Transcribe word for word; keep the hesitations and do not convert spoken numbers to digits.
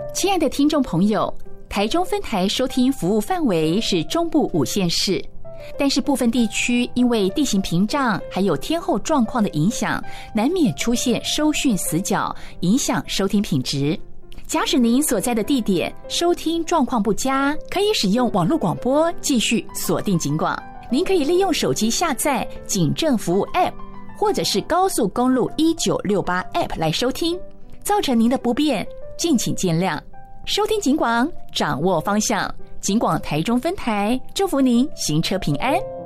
亲爱的听众朋友，台中分台收听服务范围是中部五县市，但是部分地区因为地形屏障还有天候状况的影响，难免出现收讯死角，影响收听品质。假使您所在的地点收听状况不佳，可以使用网络广播继续锁定警广。您可以利用手机下载警政服务 App， 或者是高速公路一九六八 App 来收听。造成您的不便，敬请见谅。收听警广，掌握方向。警广台中分台，祝福您行车平安。